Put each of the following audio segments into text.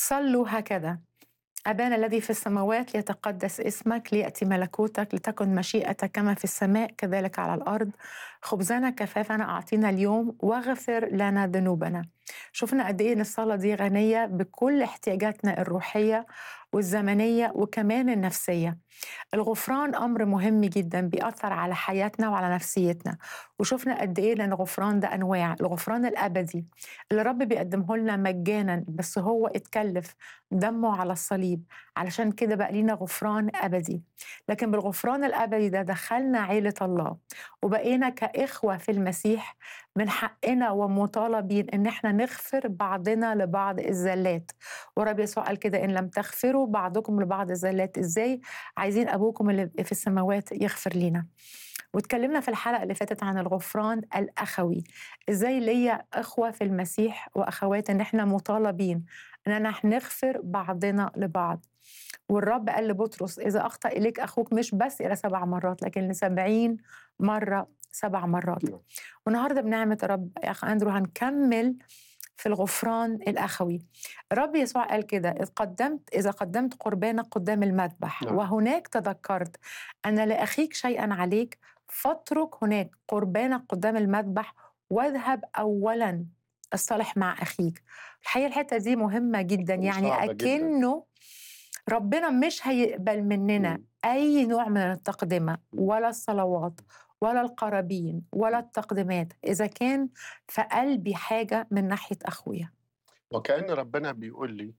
صلوا هكذا: أبانا الذي في السماوات، ليتقدس اسمك، ليأتي ملكوتك، لتكن مشيئتك كما في السماء كذلك على الأرض. خبزنا كفافنا أعطينا اليوم، واغفر لنا ذنوبنا. شفنا قد إيه إن الصلاة دي غنية بكل احتياجاتنا الروحية والزمنية وكمان النفسية. الغفران أمر مهم جدا بيأثر على حياتنا وعلى نفسيتنا. وشفنا قد إيه لأن الغفران ده أنواع: الغفران الأبدي اللي الرب بيقدمه لنا مجانا، بس هو اتكلف دمه على الصليب، علشان كده بقى لينا غفران أبدي. لكن بالغفران الأبدي ده دخلنا عيلة الله، وبقينا كإخوة في المسيح. من حقنا ومطالبين إن احنا نغفر بعضنا لبعض الزلات. ورب يسوع قال كده: إن لم تغفروا بعضكم لبعض الزلات، إزاي عايزين أبوكم اللي في السماوات يغفر لينا؟ واتكلمنا في الحلقة اللي فاتت عن الغفران الأخوي، إزاي ليا أخوة في المسيح وأخوات إن إحنا مطالبين إننا نغفر بعضنا لبعض. والرب قال لبطرس: إذا أخطأ إليك أخوك مش بس إلى 7 مرات، لكن ل70 مرة 7 مرات. والنهاردة بنعمة الرب يا أخ أندرو هنكمل في الغفران الأخوي. الرب يسوع قال كده: إذا قدمت قربانك قدام المذبح وهناك تذكرت أن لأخيك شيئا عليك، فاترك هناك قربانك قدام المذبح واذهب أولا الصالح مع أخيك. الحقيقة الحتة دي مهمة جدا، يعني أكنه ربنا مش هيقبل مننا أي نوع من التقدمة ولا الصلوات ولا القرابين ولا التقديمات إذا كان في قلبي حاجة من ناحية أخويا. وكأن ربنا بيقول لي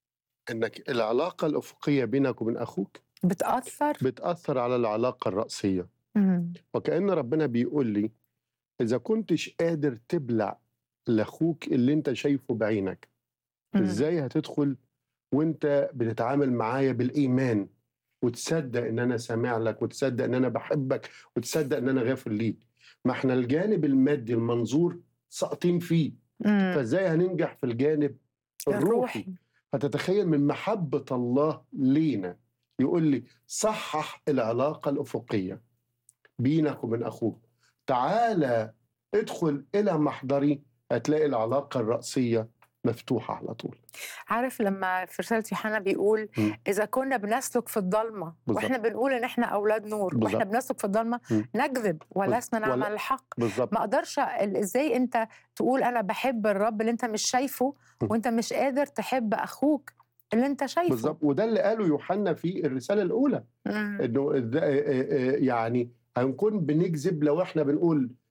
إنك العلاقة الأفقية بينك وبين أخوك بتأثر على العلاقة الرأسية. وكأن ربنا بيقول لي إذا كنتش قادر تبلع لأخوك اللي أنت شايفه بعينك، إزاي هتدخل وأنت بتتعامل معايا بالإيمان وتصدق إن أنا سامع لك، وتصدق إن أنا بحبك، وتصدق إن أنا غافر ليك؟ ما إحنا الجانب المادي المنظور ساقطين فيه، فإزاي هننجح في الجانب الروحي؟ فتتخيل من محبة الله لينا يقول لي صحح العلاقة الأفقية بينك وبين أخوك، تعالى ادخل إلى محضري، هتلاقي العلاقة الرأسية مفتوحة على طول. عارف لما في رسالة يوحنا بيقول إذا كنا بنسلك في الضلمة وإحنا بنقول إن إحنا أولاد نور وإحنا بنسلك في الضلمة نكذب ولسنا نعمل الحق. ما أقدرش إزاي أنت تقول أنا بحب الرب اللي أنت مش شايفه وأنت مش قادر تحب أخوك اللي أنت شايفه؟ بالظبط، وده اللي قاله يوحنا في الرسالة الأولى، إنه يعني هنكون بنكذب لو إحنا بنقول